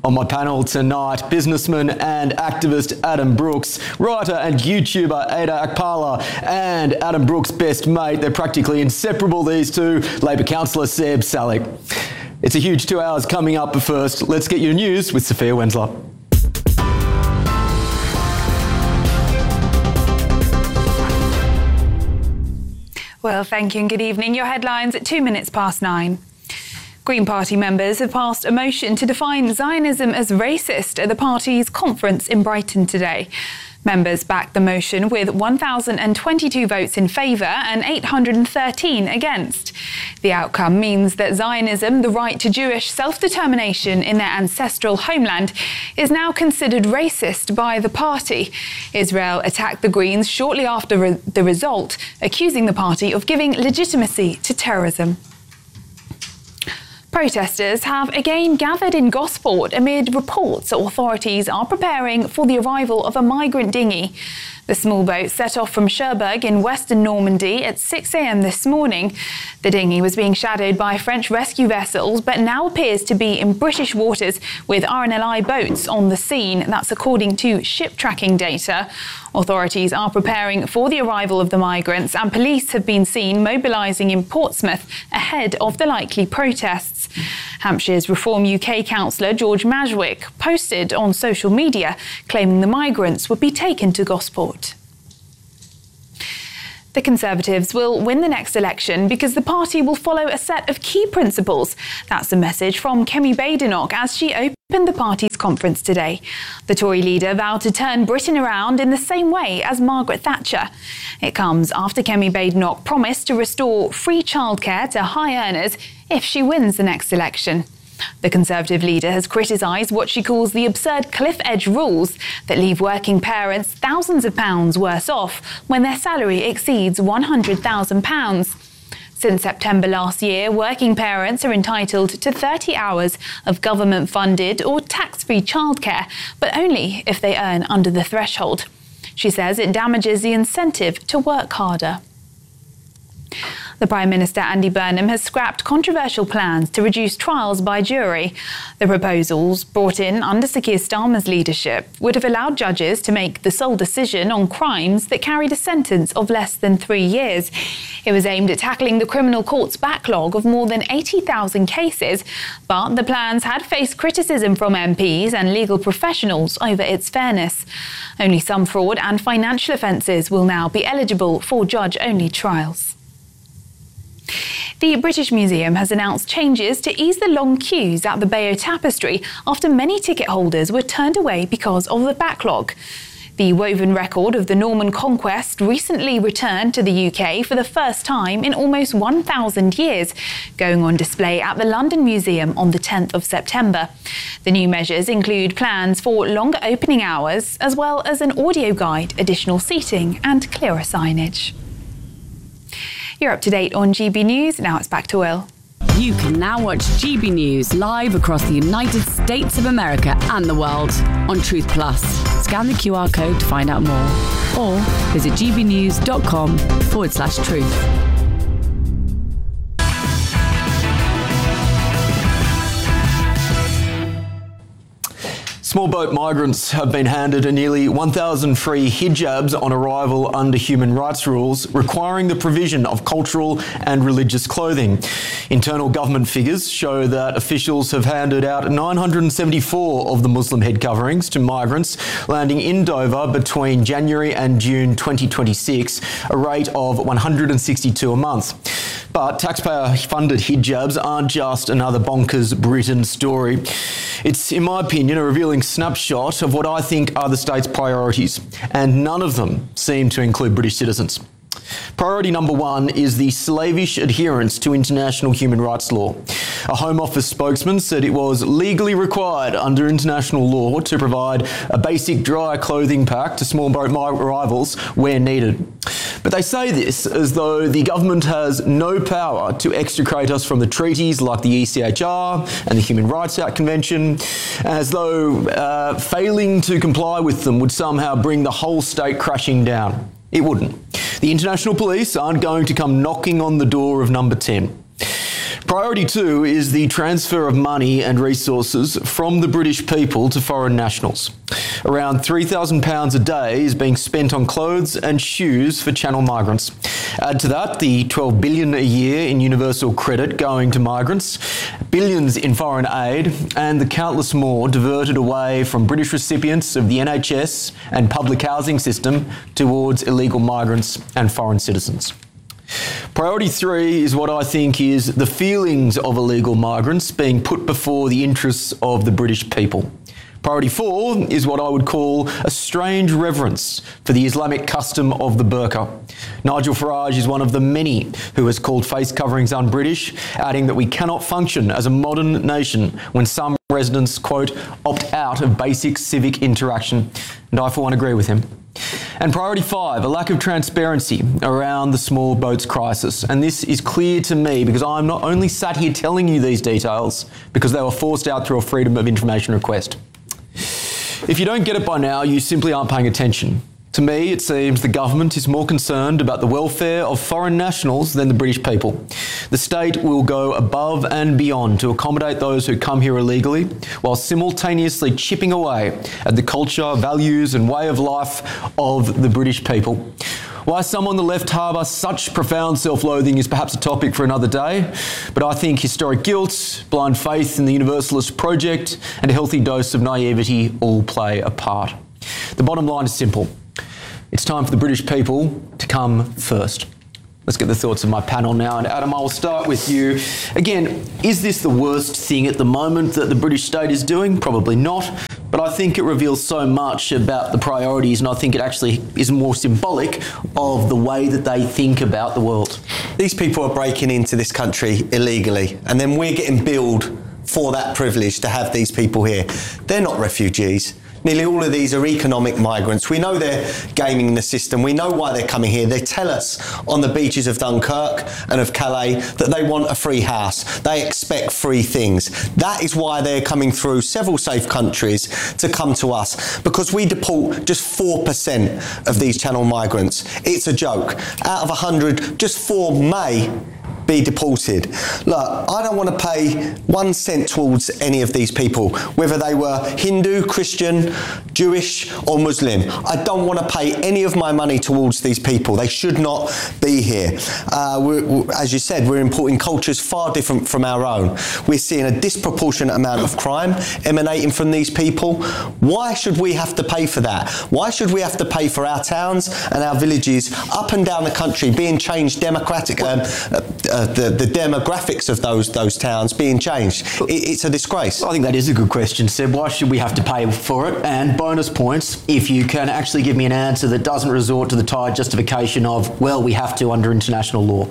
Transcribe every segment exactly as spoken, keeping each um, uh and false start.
On my panel tonight, businessman and activist Adam Brooks, writer and YouTuber Ada Akpala, and Adam Brooks' best mate. They're practically inseparable, these two, Labor councillor Seb Salik. It's a huge two hours coming up, but first, let's get your news with Sophia Wensler. Well, thank you and good evening. Your headlines at two minutes past nine. Green Party members have passed a motion to define Zionism as racist at the party's conference in Brighton today. Members backed the motion with one thousand twenty-two votes in favour and eight hundred thirteen against. The outcome means that Zionism, the right to Jewish self-determination in their ancestral homeland, is now considered racist by the party. Israel attacked the Greens shortly after re- the result, accusing the party of giving legitimacy to terrorism. Protesters have again gathered in Gosport amid reports that authorities are preparing for the arrival of a migrant dinghy. The small boat set off from Cherbourg in western Normandy at six a.m. this morning. The dinghy was being shadowed by French rescue vessels, but now appears to be in British waters with R N L I boats on the scene. That's according to ship tracking data. Authorities are preparing for the arrival of the migrants, and police have been seen mobilising in Portsmouth ahead of the likely protests. Hampshire's Reform U K councillor George Majwick posted on social media claiming the migrants would be taken to Gosport. The Conservatives will win the next election because the party will follow a set of key principles. That's the message from Kemi Badenoch as she opened the party's conference today. The Tory leader vowed to turn Britain around in the same way as Margaret Thatcher. It comes after Kemi Badenoch promised to restore free childcare to high earners if she wins the next election. The Conservative leader has criticised what she calls the absurd cliff edge rules that leave working parents thousands of pounds worse off when their salary exceeds one hundred thousand pounds. Since September last year, working parents are entitled to thirty hours of government-funded or tax-free childcare, but only if they earn under the threshold. She says it damages the incentive to work harder. The Prime Minister Andy Burnham has scrapped controversial plans to reduce trials by jury. The proposals, brought in under Sir Keir Starmer's leadership, would have allowed judges to make the sole decision on crimes that carried a sentence of less than three years. It was aimed at tackling the criminal court's backlog of more than eighty thousand cases, but the plans had faced criticism from M Ps and legal professionals over its fairness. Only some fraud and financial offences will now be eligible for judge-only trials. The British Museum has announced changes to ease the long queues at the Bayeux Tapestry after many ticket holders were turned away because of the backlog. The woven record of the Norman conquest recently returned to the U K for the first time in almost one thousand years, going on display at the London Museum on the tenth of September. The new measures include plans for longer opening hours, as well as an audio guide, additional seating and clearer signage. You're up to date on G B News. Now it's back to Will. You can now watch G B News live across the United States of America and the world on Truth Plus. Scan the Q R code to find out more, or visit gbnews.com forward slash truth. Small boat migrants have been handed nearly one thousand free hijabs on arrival under human rights rules, requiring the provision of cultural and religious clothing. Internal government figures show that officials have handed out nine hundred seventy-four of the Muslim head coverings to migrants landing in Dover between January and June twenty twenty-six, a rate of one hundred sixty-two a month. But taxpayer-funded hijabs aren't just another bonkers Britain story. It's, in my opinion, a revealing snapshot of what I think are the state's priorities, and none of them seem to include British citizens. Priority number one is the slavish adherence to international human rights law. A Home Office spokesman said it was legally required under international law to provide a basic dry clothing pack to small boat arrivals where needed. But they say this as though the government has no power to extricate us from the treaties like the E C H R and the Human Rights Act Convention, as though uh, failing to comply with them would somehow bring the whole state crashing down. It wouldn't. The international police aren't going to come knocking on the door of number ten. Priority two is the transfer of money and resources from the British people to foreign nationals. Around three thousand pounds a day is being spent on clothes and shoes for Channel migrants. Add to that the twelve billion dollars a year in universal credit going to migrants, billions in foreign aid, and the countless more diverted away from British recipients of the N H S and public housing system towards illegal migrants and foreign citizens. Priority three is what I think is the feelings of illegal migrants being put before the interests of the British people. Priority four is what I would call a strange reverence for the Islamic custom of the burqa. Nigel Farage is one of the many who has called face coverings un-British, adding that we cannot function as a modern nation when some residents, quote, opt out of basic civic interaction. And I, for one, agree with him. And priority five, a lack of transparency around the small boats crisis. And this is clear to me because I'm not only sat here telling you these details because they were forced out through a Freedom of Information request. If you don't get it by now, you simply aren't paying attention. To me, it seems the government is more concerned about the welfare of foreign nationals than the British people. The state will go above and beyond to accommodate those who come here illegally, while simultaneously chipping away at the culture, values and way of life of the British people. Why some on the left harbour such profound self-loathing is perhaps a topic for another day, but I think historic guilt, blind faith in the Universalist project and a healthy dose of naivety all play a part. The bottom line is simple. It's time for the British people to come first. Let's get the thoughts of my panel now. And Adam, I will start with you. Again, is this the worst thing at the moment that the British state is doing? Probably not. But I think it reveals so much about the priorities, and I think it actually is more symbolic of the way that they think about the world. These people are breaking into this country illegally, and then we're getting billed for that privilege to have these people here. They're not refugees. Nearly all of these are economic migrants. We know they're gaming the system. We know why they're coming here. They tell us on the beaches of Dunkirk and of Calais that they want a free house. They expect free things. That is why they're coming through several safe countries to come to us, because we deport just four percent of these Channel migrants. It's a joke. Out of one hundred, just four may be deported. Look, I don't want to pay one cent towards any of these people, whether they were Hindu, Christian, Jewish or Muslim. I don't want to pay any of my money towards these people. They should not be here. Uh, we're, we're, as you said, we're importing cultures far different from our own. We're seeing a disproportionate amount of crime emanating from these people. Why should we have to pay for that? Why should we have to pay for our towns and our villages up and down the country being changed democratic, um, uh, uh, the, the demographics of those those towns being changed? It, it's a disgrace. I think that is a good question, Seb. Why should we have to pay for it? And bonus points if you can actually give me an answer that doesn't resort to the tired justification of, well, we have to under international law.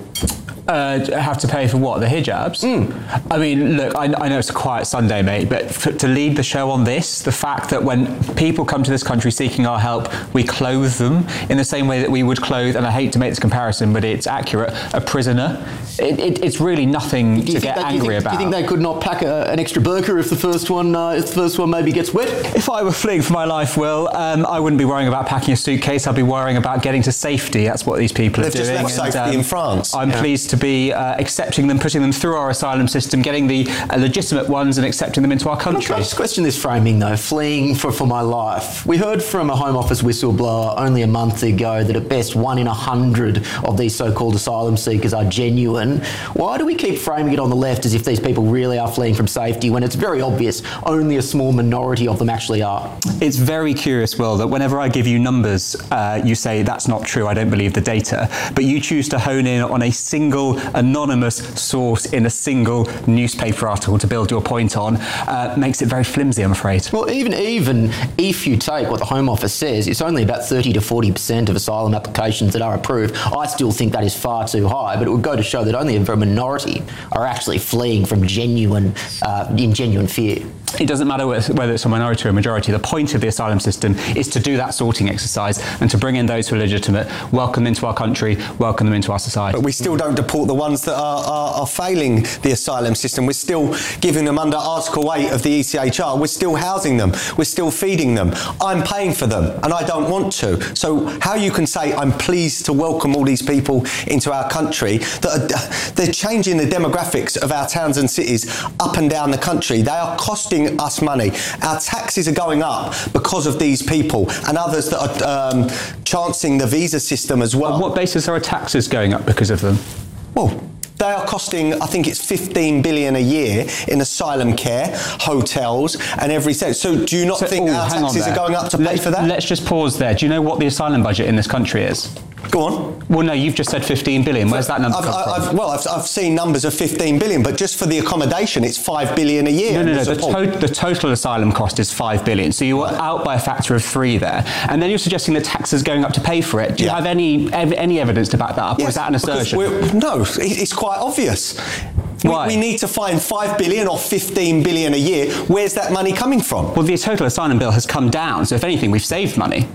Uh, have to pay for what? The hijabs? Mm. I mean, look, I, I know it's a quiet Sunday, mate, but f- to lead the show on this, the fact that when people come to this country seeking our help, we clothe them in the same way that we would clothe, and I hate to make this comparison, but it's accurate, a prisoner. It, it, it's really nothing to get that, angry do think, about. Do you think they could not pack a, an extra burqa if the first one, uh, if the first one maybe gets wet? If I were fleeing for my life, Will, um, I wouldn't be worrying about packing a suitcase. I'd be worrying about getting to safety. That's what these people They've are doing. They've just left safety and, um, in France. I'm yeah. pleased to be uh, accepting them, putting them through our asylum system, getting the uh, legitimate ones and accepting them into our country. Can I just question this framing though, fleeing for, for my life? We heard from a Home Office whistleblower only a month ago that at best one in a hundred of these so-called asylum seekers are genuine. Why do we keep framing it on the left as if these people really are fleeing from safety when it's very obvious only a small minority of them actually are? It's very curious, Will, that whenever I give you numbers, uh, you say that's not true, I don't believe the data, but you choose to hone in on a single anonymous source in a single newspaper article to build your point on. Uh, makes it very flimsy, I'm afraid. Well, even even if you take what the Home Office says, it's only about thirty to forty percent of asylum applications that are approved. I still think that is far too high, but it would go to show that only a minority are actually fleeing from genuine, uh, in genuine fear. It doesn't matter whether it's a minority or a majority. The point of the asylum system is to do that sorting exercise and to bring in those who are legitimate, welcome them into our country, welcome them into our society. But we still don't deport difficult, the ones that are, are, are failing the asylum system. We're still giving them under Article eight of the E C H R. We're still housing them. We're still feeding them. I'm paying for them, and I don't want to. So how you can say I'm pleased to welcome all these people into our country, that are, they're changing the demographics of our towns and cities up and down the country. They are costing us money. Our taxes are going up because of these people and others that are um, chancing the visa system as well. On what basis are our taxes going up because of them? Well, they are costing, I think it's fifteen billion a year in asylum care, hotels, and everything. So do you not so, think ooh, our taxes are going up to Let, pay for that? Let's just pause there. Do you know what the asylum budget in this country is? Go on. Well, no, you've just said fifteen billion. Where's that number I've, come I've, from? well, I've, I've seen numbers of fifteen billion, but just for the accommodation, it's five billion a year. No, no, no. The, support. to- the total asylum cost is five billion. So you were out by a factor of three there. And then you're suggesting that taxes going up to pay for it. Do you Yeah. have any ev- any evidence to back that up? Yes, or is that an because assertion? we're- No, it- it's quite obvious. We, Why? we need to find five billion or fifteen billion a year. Where's that money coming from? Well, the total asylum bill has come down. So if anything, we've saved money.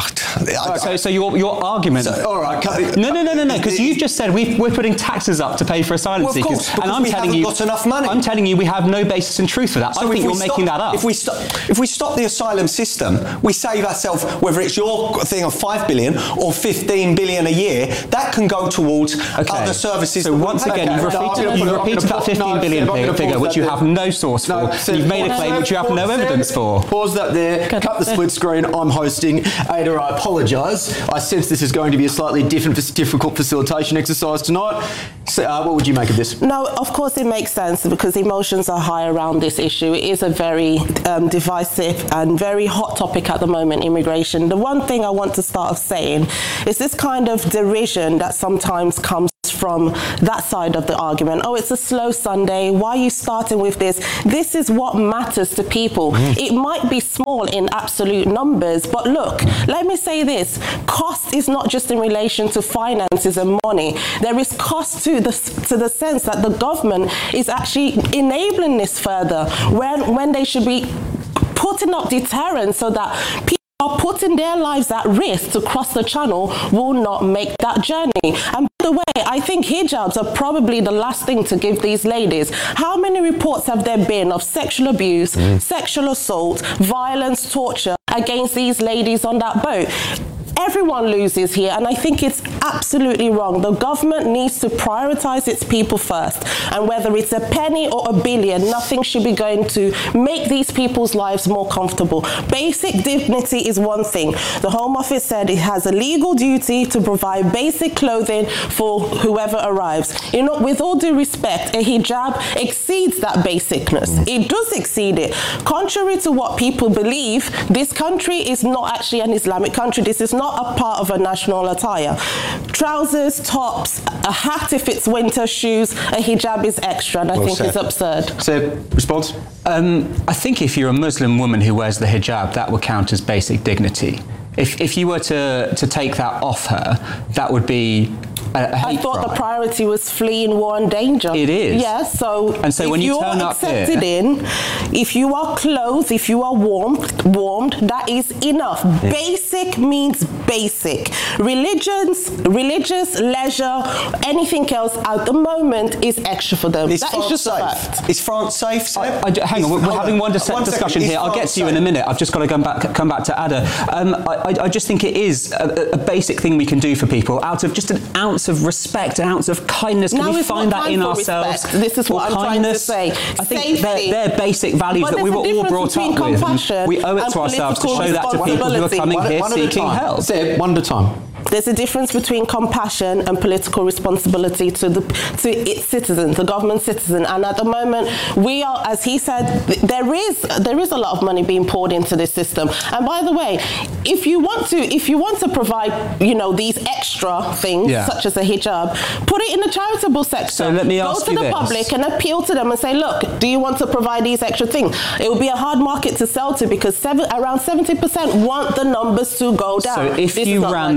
I- So, so your your argument? So, all right, cut- No, no, no, no, no. Because you've just said we've, we're putting taxes up to pay for asylum Well, of seekers, course, because and I'm we telling haven't you, got enough money. I'm telling you, we have no basis in truth for that. So I think if you're we making stop, that up. If we stop, if we stop the asylum system, we save ourselves, whether it's your thing of five billion or fifteen billion a year. That can go towards Okay. other services. So that we once pay again, for. you've No, repeated, I'm gonna you've put- I'm repeated gonna that put- fifteen no, billion Seb, I'm figure, gonna figure pause which that you there. have no source No, for. Seb, You've made a pause claim that. which you have no Pause, evidence Seb. for. Pause that there. Cut the split screen. I'm hosting. Ada, I apologise. I sense this is going to be a slightly different, difficult facilitation exercise tonight. So, uh, what would you make of this? No, of course it makes sense because emotions are high around this issue. It is a very um, divisive and very hot topic at the moment, immigration. The one thing I want to start off saying is this kind of derision that sometimes comes from that side of the argument. Oh, it's a slow Sunday. Why are you starting with this? This is what matters to people. Mm. It might be small in absolute numbers, but look, let me say this. Cost is not just in relation to finances and money. There is cost to the, to the sense that the government is actually enabling this further when, when they should be putting up deterrence so that people are putting their lives at risk to cross the channel will not make that journey. And by the way, I think hijabs are probably the last thing to give these ladies. How many reports have there been of sexual abuse, mm. sexual assault, violence, torture against these ladies on that boat? Everyone loses here, and I think it's absolutely wrong. The government needs to prioritise its people first, and whether it's a penny or a billion, nothing should be going to make these people's lives more comfortable. Basic dignity is one thing. The Home Office said it has a legal duty to provide basic clothing for whoever arrives. You know, with all due respect, a hijab exceeds that basicness. It does exceed it. Contrary to what people believe, this country is not actually an Islamic country. This is not a part of a national attire. Trousers, tops, a hat if it's winter, shoes, a hijab is extra, and I Well think said. it's absurd. Seb, response? Um, I think if you're a Muslim woman who wears the hijab, that would count as basic dignity. If, if you were to, to take that off her, that would be a, a hate I thought crime. the priority was fleeing war and danger. It is. Yeah, so, And so if when you you're turn up accepted here- in, if you are clothed, if you are warmed, warmed, that is enough. Yeah. Basic means basic. Religions, religious, leisure, anything else at the moment is extra for them. Is that France is just a safe? fact. Is France safe, Seb? I, I, hang on, we're, Is- we're hold having one, dis- One second. discussion Is here. I'll get France to you in a safe? minute. I've just got to come back, come back to Ada. Um, I, I just think it is a, a basic thing we can do for people out of just an ounce of respect, an ounce of kindness. Can Now we it's find not that in time for ourselves? respect. This is Or what I'm trying to kindness? say. I think Safety. they're, they're basic values But that we there's were a all difference brought up between with. compassion We owe it and to ourselves to political show that to people who are responsibility. coming One, here one at a seeking time. help. Seb, one at a time. There's a difference between compassion and political responsibility to the to its citizens, the government citizen. And at the moment, we are, as he said, th- there is there is a lot of money being poured into this system. And by the way, if you want to if you want to provide, you know, these extra things Yeah. such as a hijab, put it in the charitable sector. So let me ask Go to you the this. public and appeal to them and say, look, do you want to provide these extra things? It will be a hard market to sell to because seven, around seventy percent want the numbers to go down. So if This you is not ran my the time. prison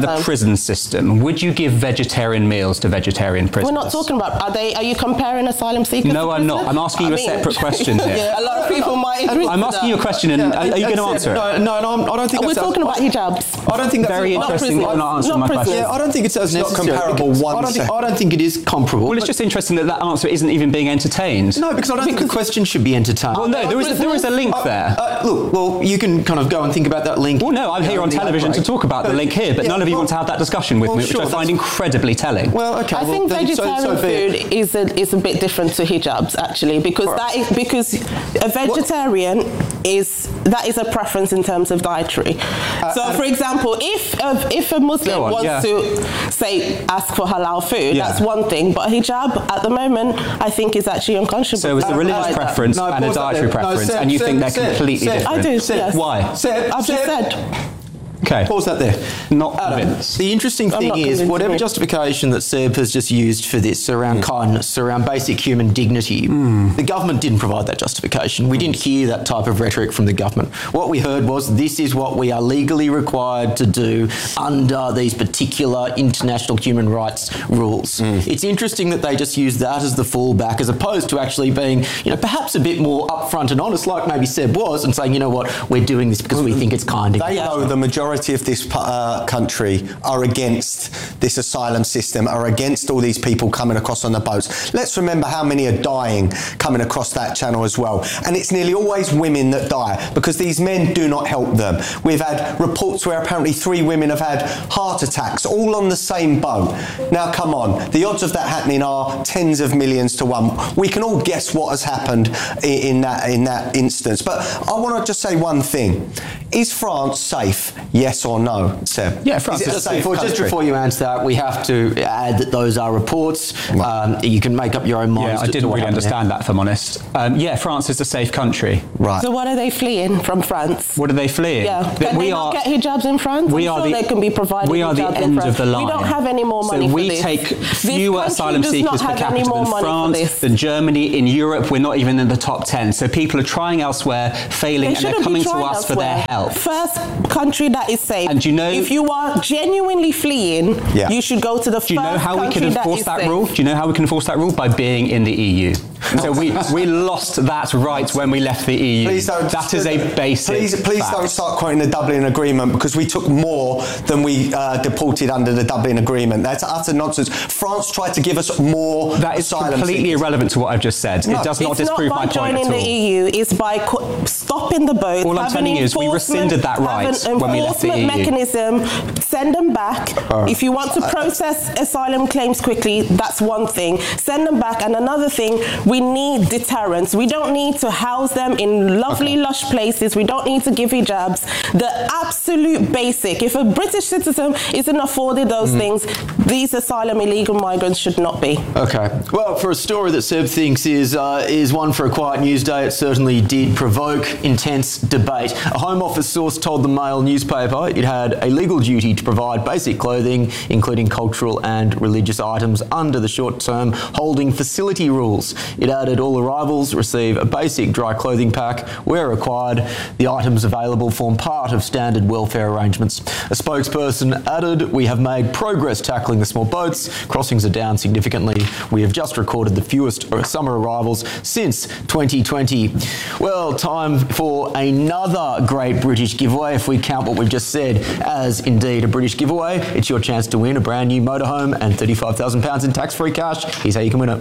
prison system, would you give vegetarian meals to vegetarian prisoners? We're not talking about, are they? Are you comparing asylum seekers? No, to I'm not. I'm asking you I a mean, separate question here. Yeah, a lot of people might agree. I'm to asking that. you a question, and Yeah, are, are you going to and- answer it? No, no, no, I don't think We're that's talking about hijabs. I don't think that's Very not interesting that prison. you're not answering Not my question. prisoners. Yeah, I don't think it's as not necessary. comparable because one I don't, think, sec- I don't think it is comparable. Well, it's but- just interesting that that answer isn't even being entertained. No, because I don't think the question should be entertained. Well, no, there is, a, there is a link Uh, there. uh, look, well, you can kind of go and think about that link. Well, no, I'm here on the television to outbreak. talk about the link here, but Yeah, none of you well- want to have that discussion with well, me, which sure, I find that's- incredibly telling. Well, okay. I well, think then, vegetarian so, so be it. food is a, is a bit different to hijabs, actually, because Right. that is because a vegetarian is that is a preference in terms of dietary. Uh, so, for example, if a, if a Muslim Go on, wants yeah. to say ask for halal food, Yeah. that's one thing. But hijab at the moment, I think, is actually unconscionable. So it's a Uh, religious like that. preference No, and a pause that dietary there. No, preference, Seb, and you Seb, think they're Seb, completely Seb. different. I do. Seb, Yes. Why? Seb, I've Seb, just said. Okay. Pause that there. Not Adam, convinced. the interesting I'm thing not is, convinced whatever me. justification that Seb has just used for this around kindness, around basic human dignity, the government didn't provide that justification. We didn't hear that type of rhetoric from the government. What we heard was, this is what we are legally required to do under these particular international human rights rules. It's interesting that they just use that as the fallback, as opposed to actually being, you know, perhaps a bit more upfront and honest, like maybe Seb was, and saying, you know what, we're doing this because we think it's kind of They know the majority of this uh, country are against this asylum system, are against all these people coming across on the boats. Let's remember how many are dying coming across that channel as well. And it's nearly always women that die because these men do not help them. We've had reports where apparently three women have had heart attacks, all on the same boat. Now, come on. The odds of that happening are tens of millions to one. We can all guess what has happened in, in that in that instance. But I want to just say one thing. Is France safe? Yes or no, Seb? Yeah, France Is it a is Just safe before, just country? before you answer that, we have to add that those are reports. Um, you can make up your own mind. Yeah, I didn't really understand that, if I'm honest. Um, yeah, France is a safe country. Right. So what are they fleeing from France? What are they fleeing? Yeah, That can we they are, not get hijabs in France? we I'm are sure the, they can be provided we are the hijabs in end France. of the line. We don't have any more money so for we this. take This fewer country asylum does seekers not per have any capita more than money for France, this. than Germany. In Europe, we're not even in the top ten. So people are trying elsewhere, failing, They and they're shouldn't coming be to trying us for their elsewhere. help. First country that is safe. And do you know- if you are genuinely fleeing, Yeah. you should go to the Do you first know how we country can that enforce is that safe. rule? Do you know how we can enforce that rule? By being in the E U. So we we lost that right when we left the E U. Please don't. That is a basic Please, please fact. don't start quoting the Dublin Agreement because we took more than we uh, deported under the Dublin Agreement. That's utter nonsense. France tried to give us more. That is asylum completely seekers. irrelevant to what I've just said. No, it does not It's disprove not by my point joining at all. the E U. It's by co- stopping the boat. All I'm have telling an you is we enforcement- rescinded that right have an when we left the enforcement E U. mechanism. Send them back. Uh, if you want to process asylum claims quickly, that's one thing. Send them back. And another thing, we need deterrence. We don't need to house them in lovely, lush places. We don't need to give hijabs. The absolute basic. If a British citizen isn't afforded those Mm. things, these asylum illegal migrants should not be. Okay. Well, for a story that Seb thinks is uh, is one for a quiet news day, it certainly did provoke intense debate. A Home Office source told the Mail newspaper it had a legal duty to provide basic clothing, including cultural and religious items, under the short-term holding facility rules. It added all arrivals receive a basic dry clothing pack. Where required, the items available form part of standard welfare arrangements. A spokesperson added, "We have made progress tackling the small boats. Crossings are down significantly. We have just recorded the fewest summer arrivals since twenty twenty. Well, time for another great British giveaway, if we count what we've just said as indeed a British giveaway. It's your chance to win a brand new motorhome and thirty-five thousand pounds in tax-free cash. Here's how you can win it.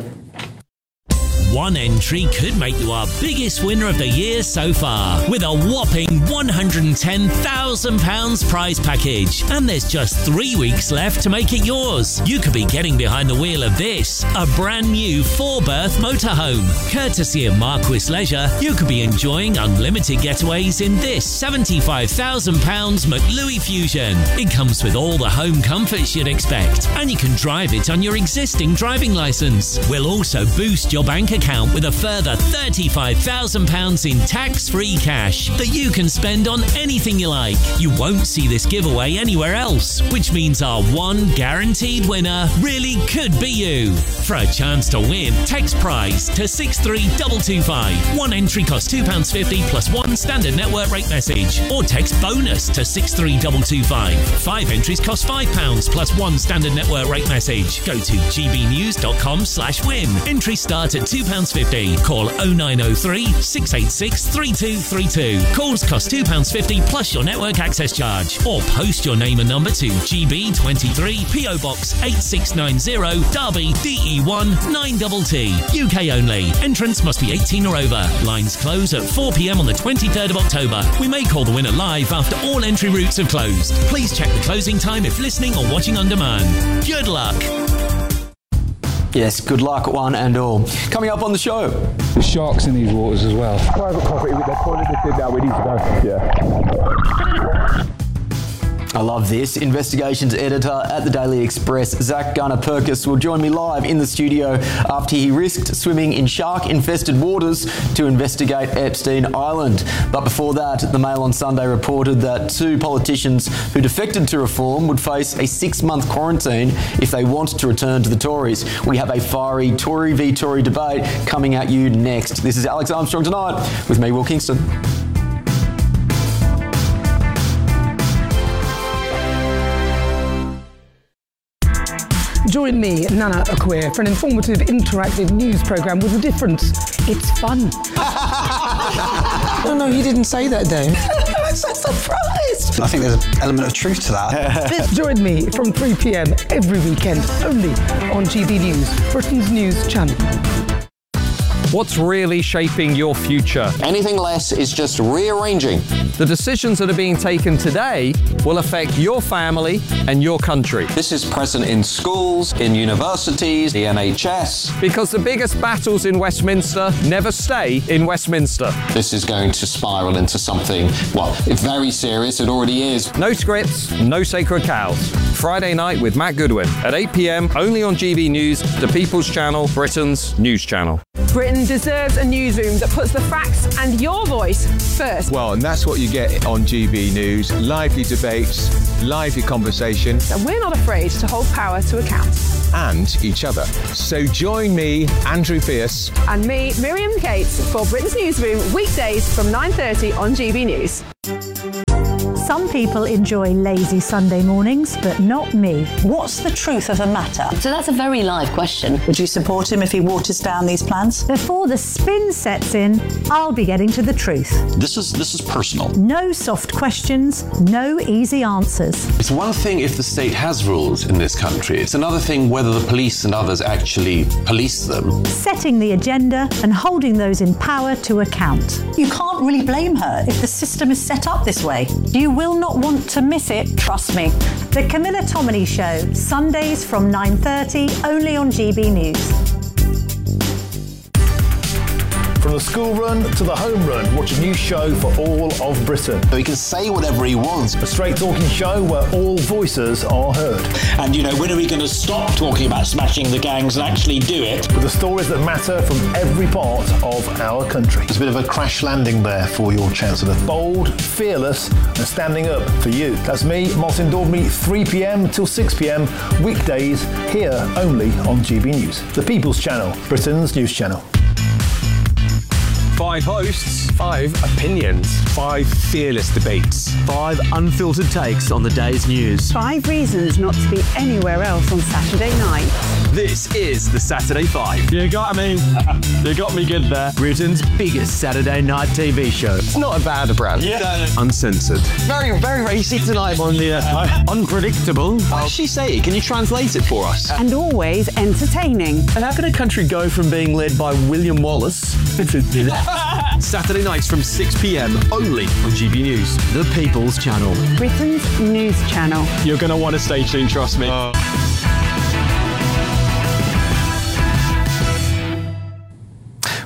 One entry could make you our biggest winner of the year so far, with a whopping one hundred ten thousand pounds prize package. And there's just three weeks left to make it yours. You could be getting behind the wheel of this, a brand new four-berth motorhome. Courtesy of Marquis Leisure, you could be enjoying unlimited getaways in this seventy-five thousand pounds McLuey Fusion. It comes with all the home comforts you'd expect, and you can drive it on your existing driving licence. We'll also boost your bank account account with a further thirty-five thousand pounds in tax-free cash that you can spend on anything you like. You won't see this giveaway anywhere else, which means our one guaranteed winner really could be you. For a chance to win, text prize to six three two two five. One entry costs two pounds fifty plus one standard network rate message. Or text bonus to six three two two five. Five entries cost five pounds plus one standard network rate message. Go to gbnews.com slash win. Entries start at two pounds fifty. Call oh nine oh three, six eight six, three two three two. Calls cost two pounds fifty plus your network access charge. Or post your name and number to G B twenty-three, P O Box eight six nine zero, Derby, D E one nine T T. U K only. Entrance must be eighteen or over. Lines close at four p m on the twenty-third of October. We may call the winner live after all entry routes have closed. Please check the closing time if listening or watching on demand. Good luck. Yes, good luck, one and all. Coming up on the show. There's sharks in these waters as well. Private property, they're calling it now, we need to go. Yeah. I love this. Investigations editor at the Daily Express, Zach Gunner-Perkis, will join me live in the studio after he risked swimming in shark-infested waters to investigate Epstein Island. But before that, the Mail on Sunday reported that two politicians who defected to Reform would face a six-month quarantine if they want to return to the Tories. We have a fiery Tory v Tory debate coming at you next. This is Alex Armstrong Tonight with me, Will Kingston. Join me, Nana Akweer, for an informative, interactive news programme with a difference. It's fun. No, no, you didn't say that, Dave. I'm so surprised. I think there's an element of truth to that. Join me from three p m every weekend, only on G B News, Britain's news channel. What's really shaping your future? Anything less is just rearranging. The decisions that are being taken today will affect your family and your country. This is present in schools, in universities, the N H S. Because the biggest battles in Westminster never stay in Westminster. This is going to spiral into something, well, very serious. It already is. No scripts, no sacred cows. Friday night with Matt Goodwin at eight p m only on G B News, the People's Channel, Britain's news channel. Britain deserves a newsroom that puts the facts and your voice first. Well, and that's what you get on G B News. Lively debates, lively conversation. And we're not afraid to hold power to account. And each other. So join me, Andrew Pierce. And me, Miriam Cates, for Britain's Newsroom, weekdays from nine thirty on G B News. Some people enjoy lazy Sunday mornings, but not me. What's the truth of the matter? So that's a very live question. Would you support him if he waters down these plans? Before the spin sets in, I'll be getting to the truth. This is this is personal. No soft questions, no easy answers. It's one thing if the state has rules in this country. It's another thing whether the police and others actually police them. Setting the agenda and holding those in power to account. You can't really blame her if the system is set up this way. You will not want to miss it, trust me. The Camilla Tominey Show, Sundays from nine thirty, only on G B News. From the school run to the home run, watch a new show for all of Britain. So he can say whatever he wants. A straight talking show where all voices are heard. And, you know, when are we going to stop talking about smashing the gangs and actually do it? With the stories that matter from every part of our country. There's a bit of a crash landing there for your Chancellor. Bold, fearless and standing up for you. That's me, Martin Daubney, three p m till six p m, weekdays, here only on G B News. The People's Channel, Britain's news channel. Five hosts, five opinions, five fearless debates, five unfiltered takes on the day's news. Five reasons not to be anywhere else on Saturday night. This is the Saturday Five. You got me. You got me good there. Britain's biggest Saturday night T V show. It's not a bad brand. Yeah. Uncensored. Very, very racy tonight on the uh, unpredictable. What does she say? Can you translate it for us? And always entertaining. And how can a country go from being led by William Wallace Saturday nights from six p m only on G B News, the People's Channel. Britain's news channel. You're going to want to stay tuned, trust me. Uh.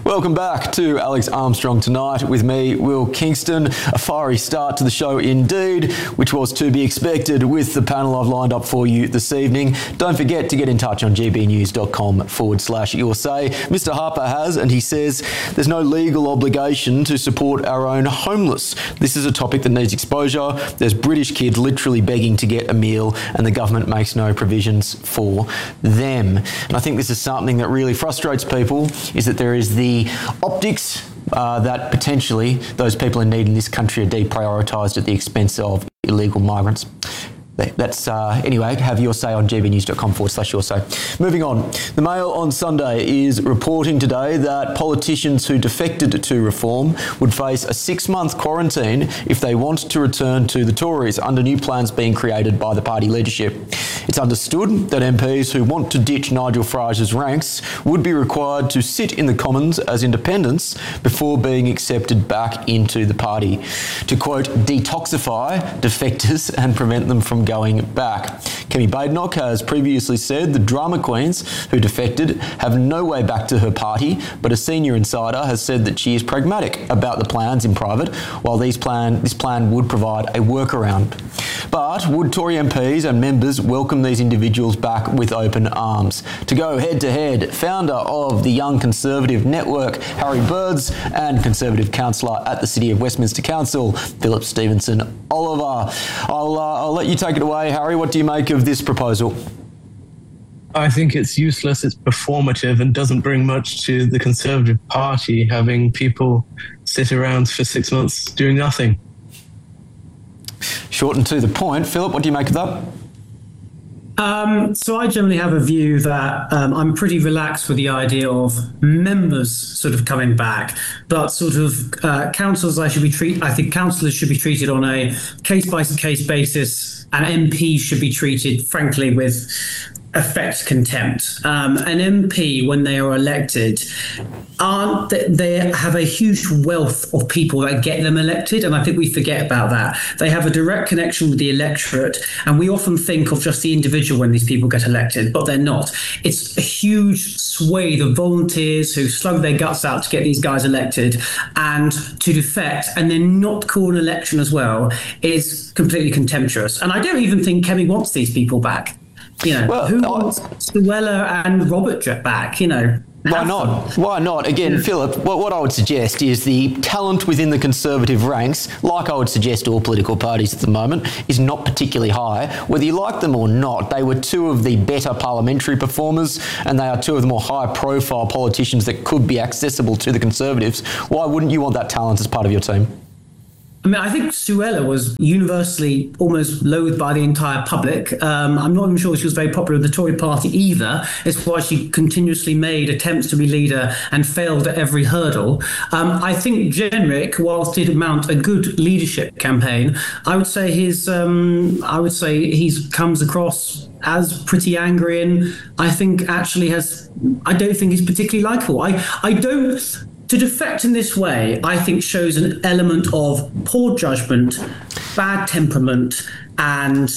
Welcome back to Alex Armstrong Tonight with me, Will Kingston. A fiery start to the show indeed, which was to be expected with the panel I've lined up for you this evening. Don't forget to get in touch on gbnews.com forward slash your say. Mister Harper has, and he says there's no legal obligation to support our own homeless. This is a topic that needs exposure. There's British kids literally begging to get a meal and the government makes no provisions for them. And I think this is something that really frustrates people, is that there is the optics uh, that potentially those people in need in this country are deprioritised at the expense of illegal migrants. That's, uh, anyway, have your say on gbnews.com forward slash your say. Moving on. The Mail on Sunday is reporting today that politicians who defected to Reform would face a six-month quarantine if they want to return to the Tories under new plans being created by the party leadership. It's understood that M Ps who want to ditch Nigel Farage's ranks would be required to sit in the Commons as independents before being accepted back into the party to, quote, detoxify defectors and prevent them from going back. Kemi Badenoch has previously said the drama queens who defected have no way back to her party, but a senior insider has said that she is pragmatic about the plans in private, while these plan, this plan would provide a workaround. But would Tory M Ps and members welcome these individuals back with open arms? To go head-to-head, founder of the Young Conservative Network, Harry Birds, and Conservative councillor at the City of Westminster Council, Philip Stevenson Oliver. I'll, uh, I'll let you take it away, Harry. What do you make of this proposal? I think it's useless, it's performative, and doesn't bring much to the Conservative Party, having people sit around for six months doing nothing. Short and to the point. Philip, what do you make of that? Um, so I generally have a view that um, I'm pretty relaxed with the idea of members sort of coming back, but sort of uh, councillors I should be treat. I think councillors should be treated on a case by case basis, and M Ps should be treated, frankly, with affect contempt. Um, an M P, when they are elected, aren't they have a huge wealth of people that get them elected, and I think we forget about that. They have a direct connection with the electorate, and we often think of just the individual when these people get elected, but they're not. It's a huge swathe of volunteers who slug their guts out to get these guys elected, and to defect and then not call an election as well is completely contemptuous. And I don't even think Kemi wants these people back. You know, well, who wants Suella and Robert back, you know? Why not? Why not? Again, Philip, what, what I would suggest is the talent within the Conservative ranks, like I would suggest all political parties at the moment, is not particularly high. Whether you like them or not, they were two of the better parliamentary performers, and they are two of the more high-profile politicians that could be accessible to the Conservatives. Why wouldn't you want that talent as part of your team? I mean, I think Suella was universally almost loathed by the entire public. Um, I'm not even sure she was very popular with the Tory party either. It's why she continuously made attempts to be leader and failed at every hurdle. Um, I think Jenrick, whilst did mount a good leadership campaign, I would say his, um, I would say he's comes across as pretty angry, and I think actually has. I don't think he's particularly likable. I, I don't. To defect in this way, I think, shows an element of poor judgment, bad temperament, and,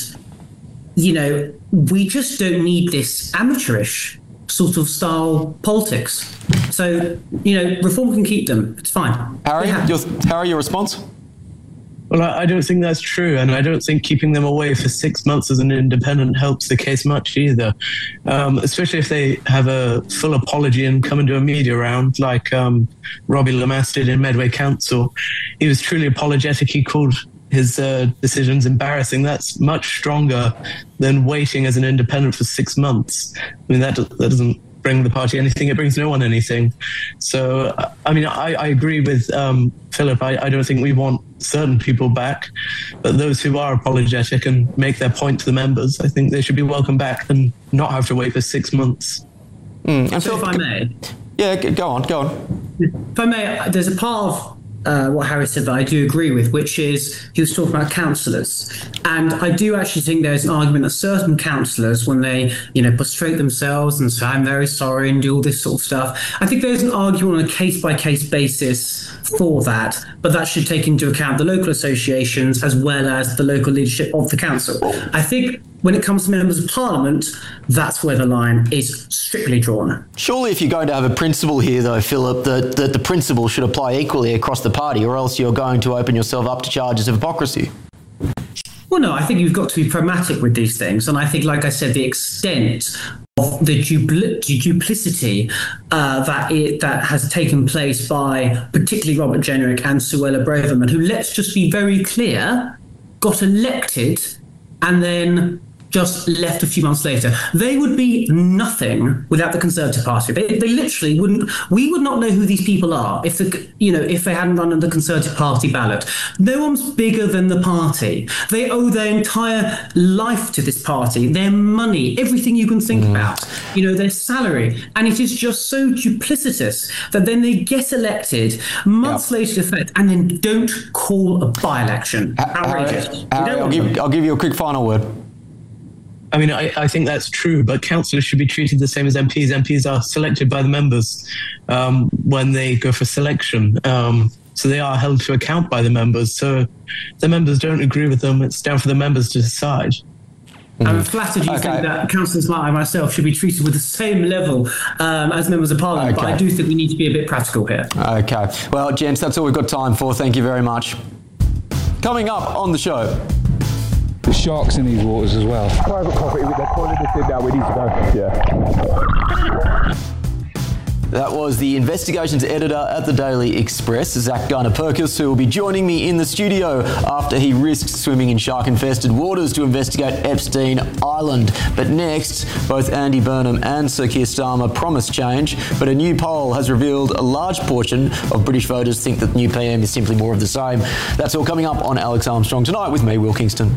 you know, we just don't need this amateurish sort of style politics. So, you know, Reform can keep them. It's fine. Harry, your, Harry, your response? Well, I don't think that's true, and I don't think keeping them away for six months as an independent helps the case much either, um, especially if they have a full apology and come and do a media round like um, Robbie Lamass did in Medway Council. He was truly apologetic. He called his uh, decisions embarrassing. That's much stronger than waiting as an independent for six months. I mean, that, that doesn't bring the party anything, it brings no one anything. So, I mean, I, I agree with um, Philip. I, I don't think we want certain people back, but those who are apologetic and make their point to the members, I think they should be welcome back and not have to wait for six months. Mm, and so if I may. Yeah, go on, go on. If I may, there's a part of Uh, what Harry said that I do agree with, which is he was talking about councillors. And I do actually think there's an argument that certain councillors, when they, you know, prostrate themselves and say, I'm very sorry and do all this sort of stuff, I think there's an argument on a case-by-case basis for that, but that should take into account the local associations as well as the local leadership of the council. I think when it comes to members of parliament, that's where the line is strictly drawn. Surely if you're going to have a principle here, though, Philip, that, that the principle should apply equally across the party, or else you're going to open yourself up to charges of hypocrisy. Well, no, I think you've got to be pragmatic with these things. And I think, like I said, the extent of the dupli- duplicity uh, that it, that has taken place by particularly Robert Jenrick and Suella Braverman, who, let's just be very clear, got elected and then just left a few months later. They would be nothing without the Conservative Party. They, they literally wouldn't. We would not know who these people are if the you know if they hadn't run on the Conservative Party ballot. No one's bigger than the party. They owe their entire life to this party, their money, everything you can think mm. about. You know, their salary, and it is just so duplicitous that then they get elected months yep. later to effect, and then don't call a by-election. Outrageous. Harry, Harry, I'll give I'll give you a quick final word. I mean, I, I think that's true, but councillors should be treated the same as M Ps. M Ps are selected by the members um, when they go for selection. Um, so they are held to account by the members. So if the members don't agree with them, it's down for the members to decide. Mm. I'm flattered you okay. think that councillors like I myself should be treated with the same level um, as members of parliament, okay. but I do think we need to be a bit practical here. Okay. Well, gents, that's all we've got time for. Thank you very much. Coming up on the show. The sharks in these waters as well. Private property with their toilet in now, we need to go. Yeah. That was the investigations editor at the Daily Express, Zach Garner-Perkis, who will be joining me in the studio after he risks swimming in shark-infested waters to investigate Epstein Island. But next, both Andy Burnham and Sir Keir Starmer promise change, but a new poll has revealed a large portion of British voters think that the new P M is simply more of the same. That's all coming up on Alex Armstrong Tonight with me, Will Kingston.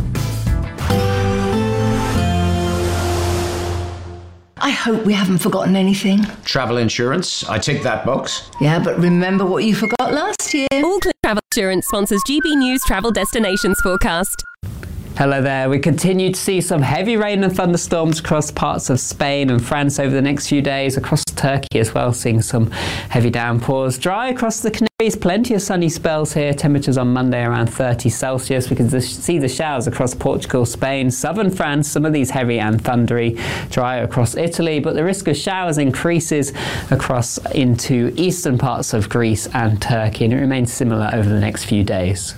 I hope we haven't forgotten anything. Travel insurance, I tick that box. Yeah, but remember what you forgot last year. All Clear Travel Insurance sponsors G B News Travel Destinations Forecast. Hello there. We continue to see some heavy rain and thunderstorms across parts of Spain and France over the next few days, across Turkey as well, seeing some heavy downpours. Dry across the Canaries, plenty of sunny spells here. Temperatures on Monday around thirty Celsius. We can see the showers across Portugal, Spain, southern France, some of these heavy and thundery. Dry across Italy, but the risk of showers increases across into eastern parts of Greece and Turkey, and it remains similar over the next few days.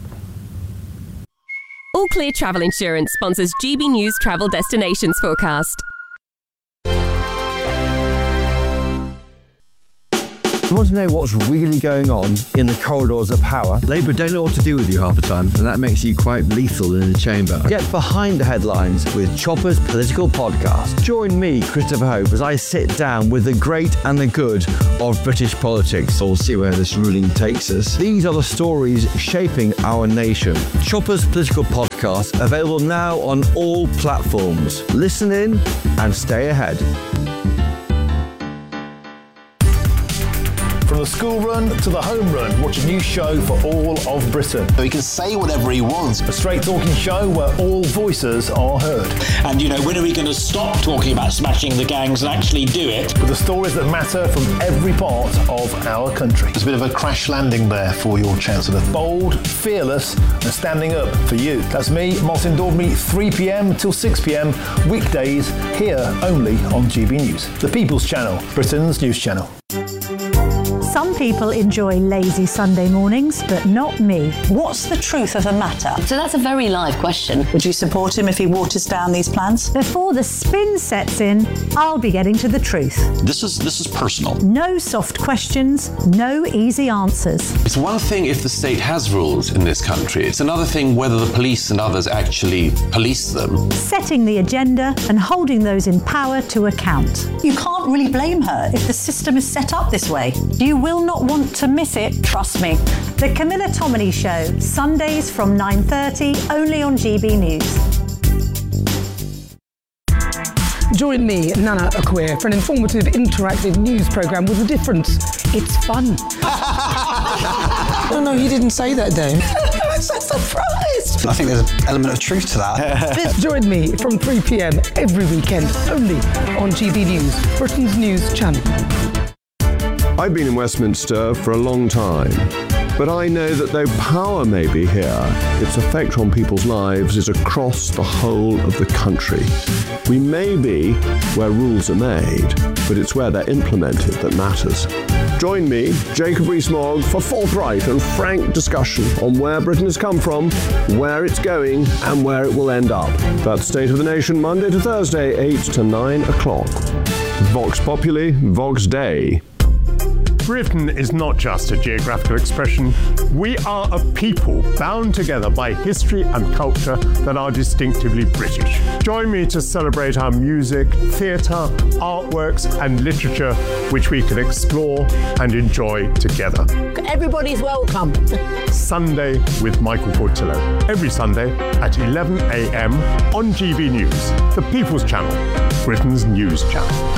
All Clear Travel Insurance sponsors G B News Travel Destinations Forecast. You want to know what's really going on in the corridors of power? Labour don't know what to do with you half the time, and that makes you quite lethal in the chamber. Get behind the headlines with Chopper's Political Podcast. Join me, Christopher Hope, as I sit down with the great and the good of British politics. We'll see where this ruling takes us. These are the stories shaping our nation. Chopper's Political Podcast, available now on all platforms. Listen in and stay ahead. From the school run to the home run, watch a new show for all of Britain. He can say whatever he wants. A straight talking show where all voices are heard. And, you know, when are we going to stop talking about smashing the gangs and actually do it? With the stories that matter from every part of our country. There's a bit of a crash landing there for your Chancellor. Bold, fearless, and standing up for you. That's me, Martin Daubney, three p.m. till six p.m. weekdays, here only on G B News. The People's Channel, Britain's news channel. Some people enjoy lazy Sunday mornings, but not me. What's the truth of the matter? So that's a very live question. Would you support him if he waters down these plans? Before the spin sets in, I'll be getting to the truth. This is this is personal. No soft questions, no easy answers. It's one thing if the state has rules in this country. It's another thing whether the police and others actually police them. Setting the agenda and holding those in power to account. You can't really blame her if the system is set up this way. You will not want to miss it, trust me. The Camilla Tominey Show, Sundays from nine thirty, only on G B News. Join me, Nana Akwe, for an informative, interactive news programme with a difference. It's fun. No, no, he didn't say that, Dave. I'm so surprised. I think there's an element of truth to that. Join me from three p.m. every weekend, only on G B News, Britain's news channel. I've been in Westminster for a long time. But I know that though power may be here, its effect on people's lives is across the whole of the country. We may be where rules are made, but it's where they're implemented that matters. Join me, Jacob Rees-Mogg, for forthright and frank discussion on where Britain has come from, where it's going, and where it will end up. That's State of the Nation, Monday to Thursday, eight to nine o'clock. Vox Populi, Vox Dei. Britain is not just a geographical expression. We are a people bound together by history and culture that are distinctively British. Join me to celebrate our music, theatre, artworks and literature, which we can explore and enjoy together. Everybody's welcome. Sunday with Michael Portillo. Every Sunday at eleven a.m. on G B News, the People's Channel, Britain's news channel.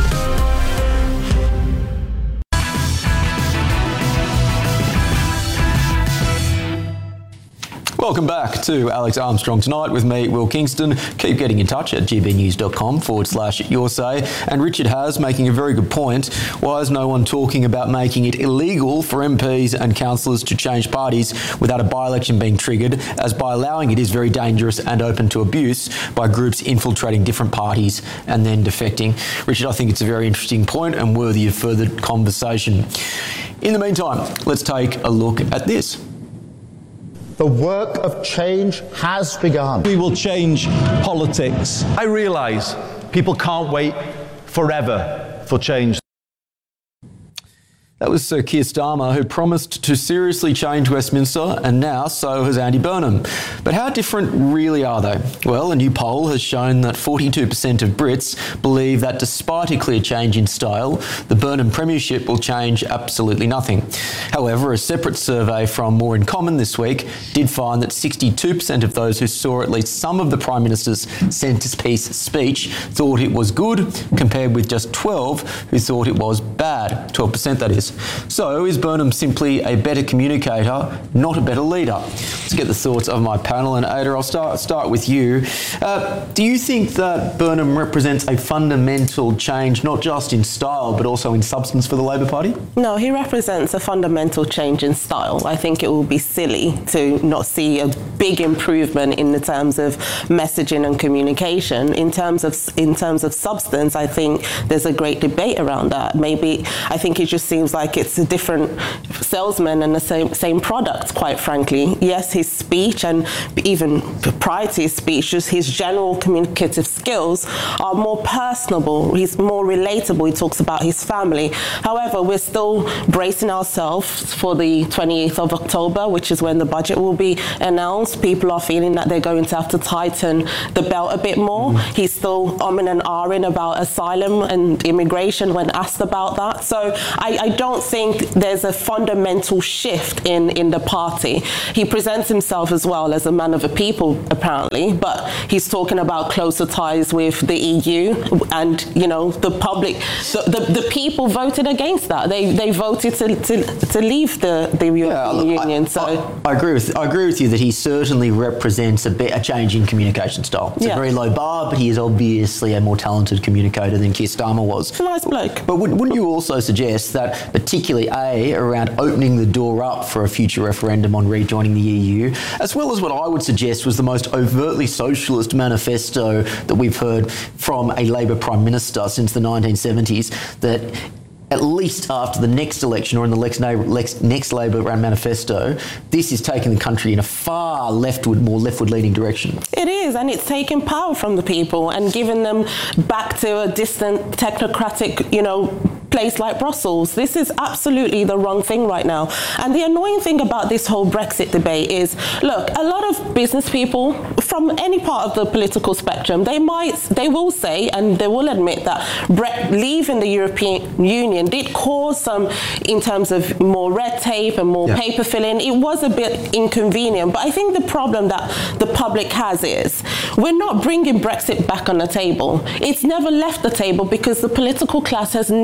Welcome back to Alex Armstrong Tonight with me, Will Kingston. Keep getting in touch at gbnews.com forward slash your say. And Richard Haas making a very good point. Why is no one talking about making it illegal for M Ps and councillors to change parties without a by-election being triggered, as by allowing it is very dangerous and open to abuse by groups infiltrating different parties and then defecting? Richard, I think it's a very interesting point and worthy of further conversation. In the meantime, let's take a look at this. The work of change has begun. We will change politics. I realise people can't wait forever for change. That was Sir Keir Starmer, who promised to seriously change Westminster, and now so has Andy Burnham. But how different really are they? Well, a new poll has shown that forty-two percent of Brits believe that despite a clear change in style, the Burnham premiership will change absolutely nothing. However, a separate survey from More in Common this week did find that sixty-two percent of those who saw at least some of the Prime Minister's centrepiece speech thought it was good, compared with just twelve who thought it was bad. twelve percent that is. So is Burnham simply a better communicator, not a better leader? Let's get the thoughts of my panel. And Ada, I'll start start with you. Uh, do you think that Burnham represents a fundamental change, not just in style, but also in substance for the Labor Party? No, he represents a fundamental change in style. I think it will be silly to not see a big improvement in the terms of messaging and communication. In terms of in terms of substance, I think there's a great debate around that. Maybe I think it just seems like it's a different salesman and the same same product, quite frankly. Yes, his speech and even prior to his speech, just his general communicative skills are more personable. He's more relatable. He talks about his family. However, we're still bracing ourselves for the twenty-eighth of October, which is when the budget will be announced. People are feeling that they're going to have to tighten the belt a bit more. Mm. He's still umming and ahhing about asylum and immigration when asked about that. So I, I don't think there's a fundamental shift in, in the party. He presents himself as well as a man of the people, apparently, but he's talking about closer ties with the E U, and, you know, the public, the, the, the people voted against that. They they voted to to, to leave the, the European yeah, Union. I, so I, I agree with I agree with you that he certainly represents a, bit, a change in communication style. It's yeah. a very low bar, but he is obviously a more talented communicator than Keir Starmer was. It's a nice bloke. But would, wouldn't you also suggest that, particularly A, around opening the door up for a future referendum on rejoining the E U, as well as what I would suggest was the most overtly socialist manifesto that we've heard from a Labor Prime Minister since the nineteen seventies, that at least after the next election or in the next, next Labor manifesto, this is taking the country in a far leftward, more leftward leaning direction. It is, and it's taking power from the people and giving them back to a distant technocratic, you know, place like Brussels. This is absolutely the wrong thing right now. And the annoying thing about this whole Brexit debate is, look, a lot of business people from any part of the political spectrum, they might, they will say, and they will admit that Bre- leaving the European Union did cause some, in terms of more red tape and more yeah. paper filling. It was a bit inconvenient. But I think the problem that the public has is we're not bringing Brexit back on the table. It's never left the table because the political class has never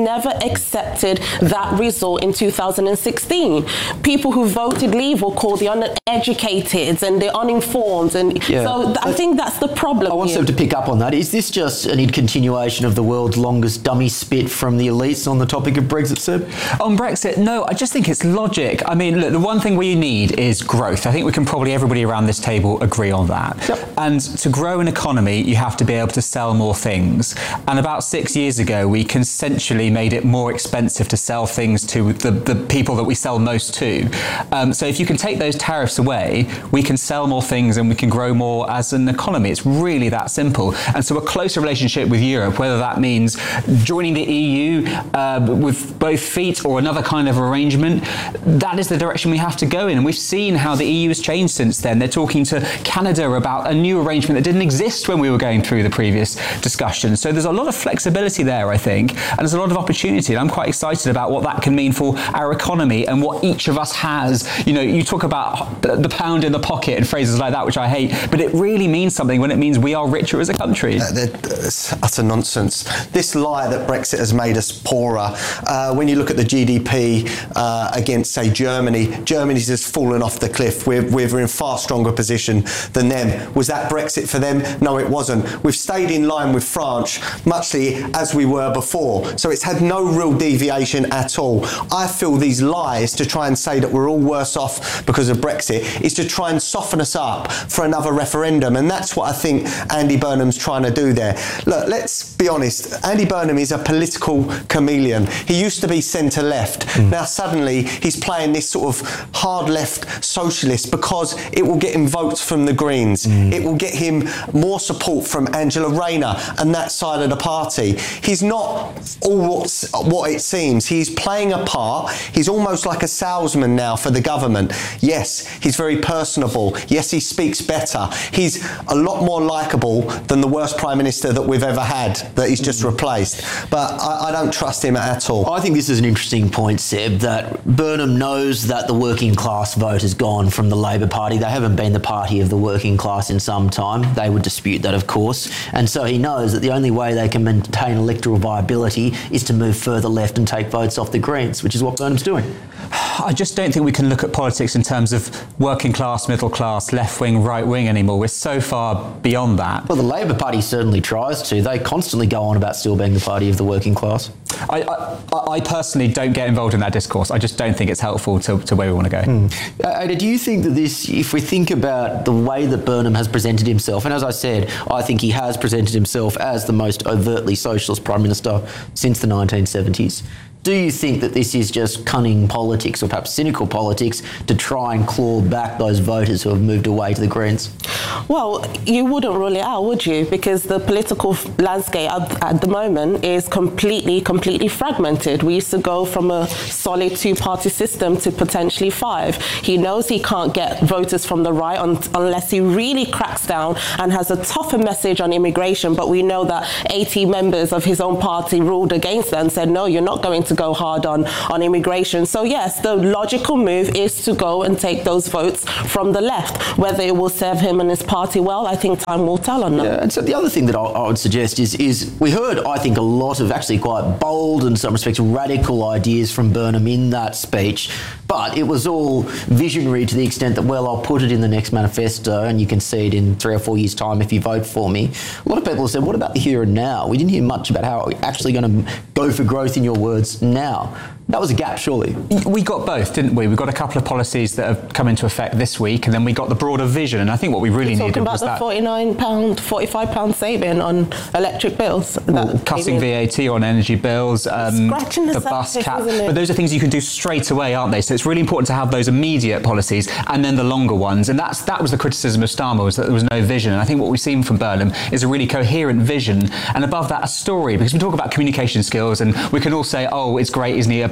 accepted that result in two thousand sixteen. People who voted Leave were called the uneducated and the uninformed, and Yeah. so th- I think that's the problem. I want here. Seb to pick up on that. Is this just an continuation of the world's longest dummy spit from the elites on the topic of Brexit, Seb? On Brexit, no, I just think it's logic. I mean, look, the one thing we need is growth. I think we can probably, everybody around this table, agree on that. Yep. And to grow an economy, you have to be able to sell more things. And about six years ago, we consensually made it more expensive to sell things to the, the people that we sell most to. Um, so if you can take those tariffs away, we can sell more things and we can grow more as an economy. It's really that simple. And so a closer relationship with Europe, whether that means joining the E U uh, with both feet or another kind of arrangement, that is the direction we have to go in. And we've seen how the E U has changed since then. They're talking to Canada about a new arrangement that didn't exist when we were going through the previous discussions. So there's a lot of flexibility there, I think, and there's a lot of opportunity. And I'm quite excited about what that can mean for our economy and what each of us has. You know, you talk about the pound in the pocket and phrases like that, which I hate, but it really means something when it means we are richer as a country. Uh, it's utter nonsense. This lie that Brexit has made us poorer. Uh, when you look at the G D P uh, against, say, Germany, Germany's just fallen off the cliff. We're, we're in far stronger position than them. Was that Brexit for them? No, it wasn't. We've stayed in line with France, muchly as we were before. So it's had no real deviation at all. I feel these lies to try and say that we're all worse off because of Brexit is to try and soften us up for another referendum. And that's what I think Andy Burnham's trying to do there. Look, let's be honest. Andy Burnham is a political chameleon. He used to be centre-left. Mm. Now suddenly he's playing this sort of hard-left socialist because it will get him votes from the Greens. Mm. It will get him more support from Angela Rayner and that side of the party. He's not all what's, what it seems. He's playing a part. He's almost like a salesman now for the government. Yes, he's very personable. Yes, he speaks better. He's a lot more likeable than the worst Prime Minister that we've ever had that he's just replaced. But I, I don't trust him at all. I think this is an interesting point, Seb, that Burnham knows that the working class vote has gone from the Labor Party. They haven't been the party of the working class in some time. They would dispute that, of course. And so he knows that the only way they can maintain electoral viability is to move further left and take votes off the Greens, which is what Burnham's doing. I just don't think we can look at politics in terms of working class, middle class, left wing, right wing anymore. We're so far beyond that. Well, the Labor Party certainly tries to. They constantly go on about still being the party of the working class. I, I, I personally don't get involved in that discourse. I just don't think it's helpful to, to where we want to go. Hmm. Uh, Ada, do you think that this, if we think about the way that Burnham has presented himself, and as I said, I think he has presented himself as the most overtly socialist Prime Minister since the nineteen seventies, do you think that this is just cunning politics or perhaps cynical politics to try and claw back those voters who have moved away to the Greens? Well, you wouldn't rule it out, would you? Because the political landscape at, at the moment is completely, completely fragmented. We used to go from a solid two-party system to potentially five. He knows he can't get voters from the right un- unless he really cracks down and has a tougher message on immigration. But we know that eighty members of his own party ruled against that and said, no, you're not going to go hard on, on immigration. So yes, the logical move is to go and take those votes from the left. Whether it will serve him and his party well, I think time will tell on that. Yeah, and so the other thing that I, I would suggest is, is we heard, I think, a lot of actually quite bold and in some respects radical ideas from Burnham in that speech, but it was all visionary to the extent that, well, I'll put it in the next manifesto and you can see it in three or four years' time if you vote for me. A lot of people have said, what about the here and now? We didn't hear much about how we're actually going to go for growth, in your words, now. That was a gap, surely. We got both, didn't we? We got a couple of policies that have come into effect this week, and then we got the broader vision. And I think what we really You're needed talking about was the that forty-nine pound, forty-five pound saving on electric bills. Well, cutting V A T on energy bills, um, Scratching the the bus surface, cap. isn't it? But those are things you can do straight away, aren't they? So it's really important to have those immediate policies and then the longer ones. And that's that was the criticism of Starmer, was that there was no vision. And I think what we've seen from Burnham is a really coherent vision, and above that, a story. Because we talk about communication skills, and we can all say, oh, it's great, isn't he,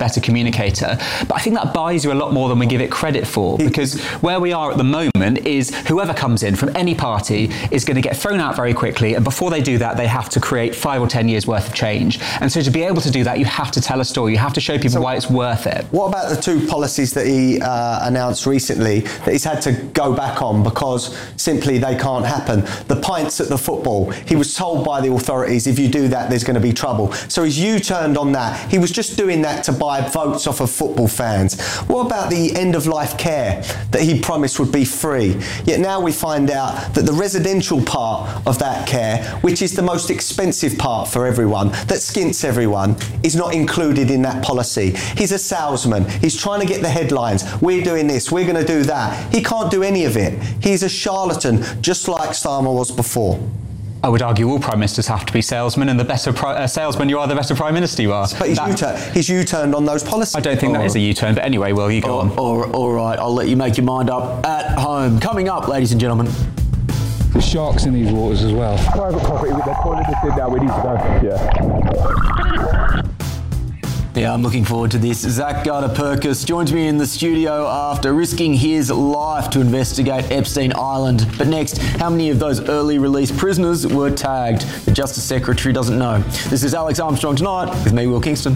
better communicator. But I think that buys you a lot more than we give it credit for, because where we are at the moment is whoever comes in from any party is going to get thrown out very quickly, and before they do that, they have to create five or ten years worth of change. And so to be able to do that, you have to tell a story. You have to show people so why it's worth it. What about the two policies that he uh, announced recently that he's had to go back on because simply they can't happen? The pints at the football. He was told by the authorities, if you do that, there's going to be trouble. So he's U-turned on that. He was just doing that to buy votes off of football fans. What about the end-of-life care that he promised would be free? Yet now we find out that the residential part of that care, which is the most expensive part for everyone, that skints everyone, is not included in that policy. He's a salesman. He's trying to get the headlines. We're doing this. We're going to do that. He can't do any of it. He's a charlatan, just like Starmer was before. I would argue all prime ministers have to be salesmen, and the better pri- uh, salesman you are, the better prime minister you are. But he's, U-turn- he's U-turned on those policies. I don't think or, that is a U-turn, but anyway, Will, you go or, on. Or, all right, I'll let you make your mind up at home. Coming up, ladies and gentlemen. There's sharks in these waters as well. Private property, they're calling us in now, we need to go. Yeah. Yeah, I'm looking forward to this. Zach Garda-Perkis joins me in the studio after risking his life to investigate Epstein Island. But next, how many of those early release prisoners were tagged? The Justice Secretary doesn't know. This is Alex Armstrong Tonight with me, Will Kingston.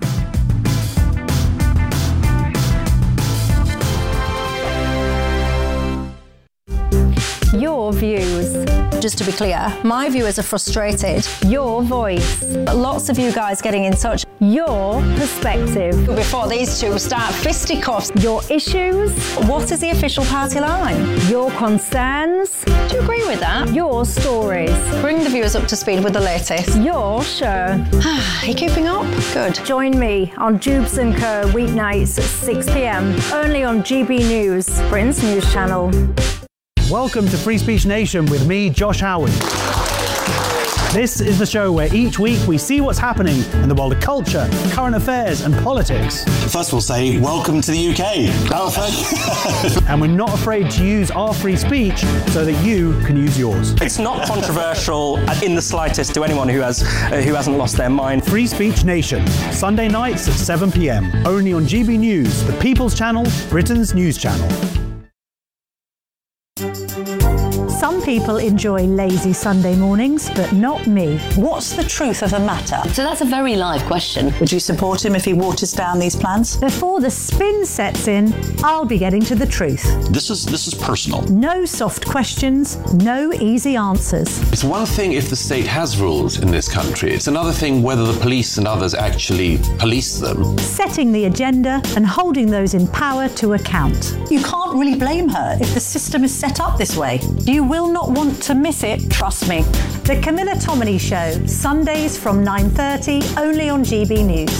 Your views. Just to be clear, my viewers are frustrated. Your voice. Lots of you guys getting in touch. Your perspective. Before these two start fisticuffs. Your issues. What is the official party line? Your concerns. Do you agree with that? Your stories. Bring the viewers up to speed with the latest. Your show. Are you keeping up? Good. Join me on Jubes and Co weeknights at six p.m. only on G B News, Britain's news channel. Welcome to Free Speech Nation with me, Josh Howard. This is the show where each week we see what's happening in the world of culture, current affairs and politics. First we'll say, welcome to the U K. And we're not afraid to use our free speech so that you can use yours. It's not controversial in the slightest to anyone who, has, uh, who hasn't lost their mind. Free Speech Nation, Sunday nights at seven p.m. only on G B News, the People's Channel, Britain's news channel. Some people enjoy lazy Sunday mornings, but not me. What's the truth of the matter? So that's a very live question. Would you support him if he waters down these plans? Before the spin sets in, I'll be getting to the truth. This is this is personal. No soft questions, no easy answers. It's one thing if the state has rules in this country. It's another thing whether the police and others actually police them. Setting the agenda and holding those in power to account. You can't really blame her if the system is set up this way. You will not want to miss it, trust me. The Camilla Tominey Show, Sundays from nine thirty, only on G B News.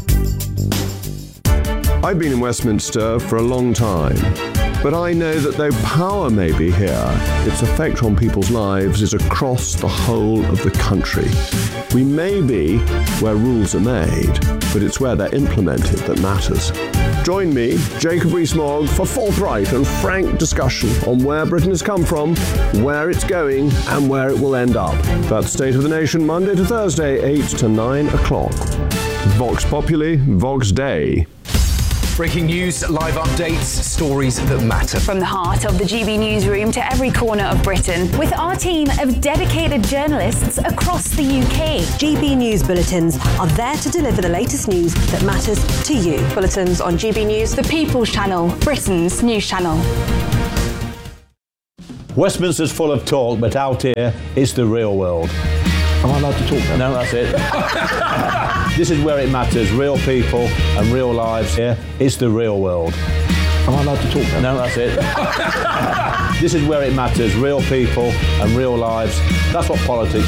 I've been in Westminster for a long time, but I know that though power may be here, its effect on people's lives is across the whole of the country. We may be where rules are made, but it's where they're implemented that matters. Join me, Jacob Rees-Mogg, for forthright and frank discussion on where Britain has come from, where it's going, and where it will end up. That's State of the Nation, Monday to Thursday, eight to nine o'clock. Vox Populi, Vox Dei. Breaking news, live updates, stories that matter. From the heart of the G B newsroom to every corner of Britain, with our team of dedicated journalists across the U K. G B News bulletins are there to deliver the latest news that matters to you. Bulletins on G B News, the People's Channel, Britain's news channel. Westminster's full of talk, but out here, it's the real world. Am I allowed to talk now? No, that's it. This is where it matters. Real people and real lives here. It's the real world. Am I allowed to talk now? No, that's it. This is where it matters. Real people and real lives. That's what politics